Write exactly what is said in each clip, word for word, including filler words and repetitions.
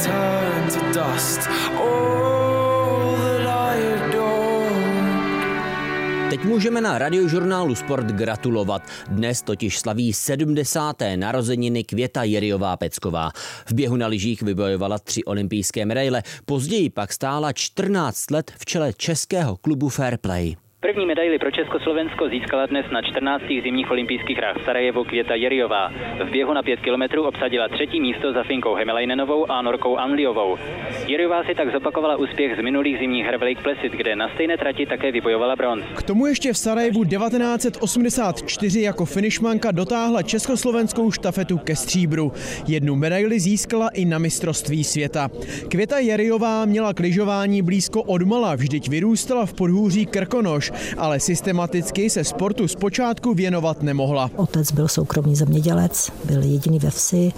turn to dust. All that I adore. Teď můžeme na Radiožurnálu Sport gratulovat. Dnes totiž slaví sedmdesáté narozeniny Květa Jiryová-Pecková. V běhu na lyžích vybojovala tři olympijské medaile, později pak stála čtrnáct let v čele českého klubu Fair Play. První medaili pro Československo získala dnes na čtrnáctých zimních olympijských hrách v Sarajevu Květa Jiryová. V běhu na pět kilometrů obsadila třetí místo za Finkou Hemelainen-ovou a Norkou Anliovou. Jiryová si tak zopakovala úspěch z minulých zimních her v Lake Placid, kde na stejné trati také vybojovala bronz. K tomu ještě v Sarajevu devatenáct set osmdesát čtyři jako finišmanka dotáhla československou štafetu ke stříbru. Jednu medaili získala i na mistrovství světa. Květa Jiryová měla k lyžování blízko odmala, vždyť vyrůstala v podhůří Krkonoš, ale systematicky se sportu zpočátku věnovat nemohla. Otec byl soukromý zemědělec, byl jediný ve vsi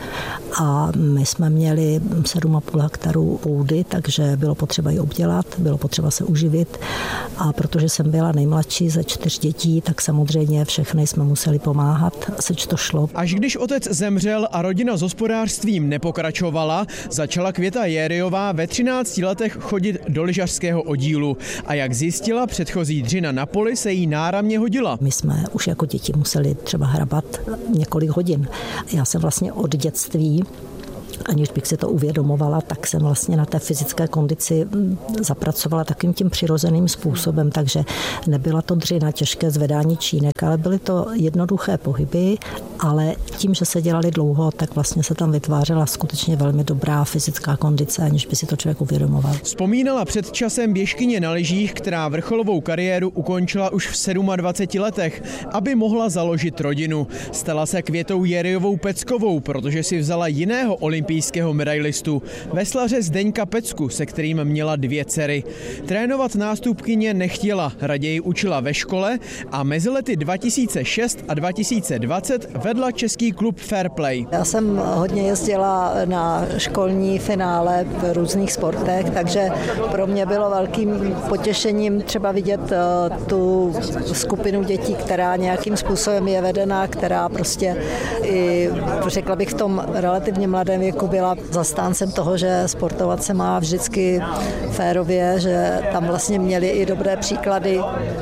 a my jsme měli sedm a půl hektarů půdy, takže bylo potřeba ji obdělat, bylo potřeba se uživit a protože jsem byla nejmladší ze čtyř dětí, tak samozřejmě všechny jsme museli pomáhat, seč to šlo. Až když otec zemřel a rodina s hospodářstvím nepokračovala, začala Květa Jiryová ve třinácti letech chodit do lyžařského oddílu a jak zjistila, předchozí dřina na poli se jí náramně hodila. My jsme už jako děti museli třeba hrabat několik hodin. Já jsem vlastně od dětství, aniž bych si to uvědomovala, tak jsem vlastně na té fyzické kondici zapracovala takovým tím přirozeným způsobem, takže nebyla to dřina, těžké zvedání čínek, ale byly to jednoduché pohyby, ale tím, že se dělali dlouho, tak vlastně se tam vytvářela skutečně velmi dobrá fyzická kondice, aniž by si to člověk uvědomoval. Vzpomínala před časem běžkyně na lyžích, která vrcholovou kariéru ukončila už v dvaceti sedmi letech, aby mohla založit rodinu. Stala se Květou Jiryovou-Peckovou, protože si vzala jiného olympijského medailistu, veslaře Zdeňka Pecku, se kterým měla dvě dcery. Trénovat nástupkyně nechtěla, raději učila ve škole a mezi lety dva tisíce šest a dva tisíce dvacet vedla český klub Fair Play. Já jsem hodně jezdila na školní finále v různých sportech, takže pro mě bylo velkým potěšením třeba vidět tu skupinu dětí, která nějakým způsobem je vedená, která prostě i, řekla bych, v tom relativně mladém věku byla zastáncem toho, že sportovat se má vždycky férově, že tam vlastně měli i dobré příklady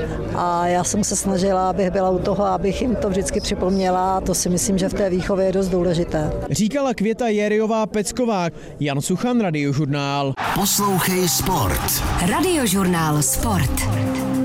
a já jsem se snažila, abych byla u toho, abych jim to vždycky připomněla a to si myslím, že v té výchově je dost důležité. Říkala Květa Jiryová-Pecková. Jan Suchan, Radiožurnál. Poslouchej sport. Radiožurnál Sport.